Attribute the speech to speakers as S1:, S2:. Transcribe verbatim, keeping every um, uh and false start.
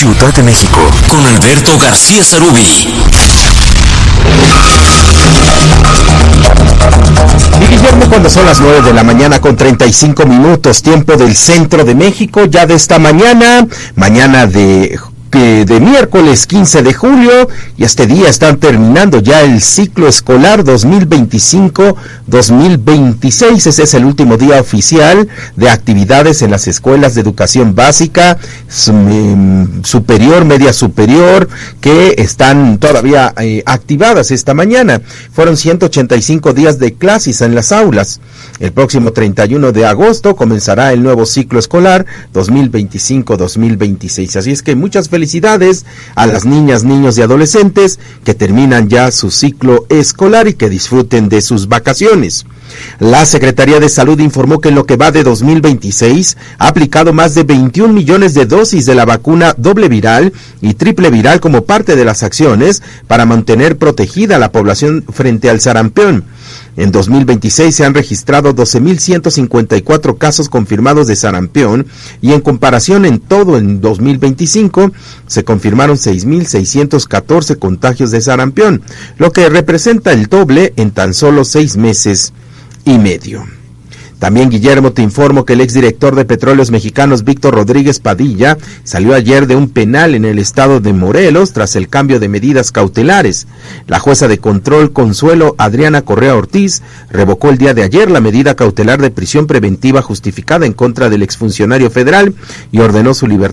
S1: Ciudad de México, con Alberto García Zarubi.
S2: Y Guillermo, cuando son las nueve de la mañana con treinta y cinco minutos, tiempo del centro de México, ya de esta mañana, mañana de... de miércoles quince de julio, y este día están terminando ya el ciclo escolar dos mil veinticinco dos mil veintiséis. Ese es el último día oficial de actividades en las escuelas de educación básica, superior, media superior, que están todavía eh, activadas esta mañana. Fueron ciento ochenta y cinco días de clases en las aulas. El próximo treinta y uno de agosto comenzará el nuevo ciclo escolar dos mil veinticinco dos mil veintiséis. Así es que muchas felicidades Felicidades a las niñas, niños y adolescentes que terminan ya su ciclo escolar y que disfruten de sus vacaciones. La Secretaría de Salud informó que en lo que va de dos mil veintiséis ha aplicado más de veintiún millones de dosis de la vacuna doble viral y triple viral como parte de las acciones para mantener protegida a la población frente al sarampión. En dos mil veintiséis se han registrado doce mil ciento cincuenta y cuatro casos confirmados de sarampión y en comparación en todo en dos mil veinticinco se confirmaron seis mil seiscientos catorce contagios de sarampión, lo que representa el doble en tan solo seis meses y medio. También, Guillermo, te informo que el exdirector de Petróleos Mexicanos, Víctor Rodríguez Padilla, salió ayer de un penal en el estado de Morelos tras el cambio de medidas cautelares. La jueza de control Consuelo Adriana Correa Ortiz revocó el día de ayer la medida cautelar de prisión preventiva justificada en contra del exfuncionario federal y ordenó su libertad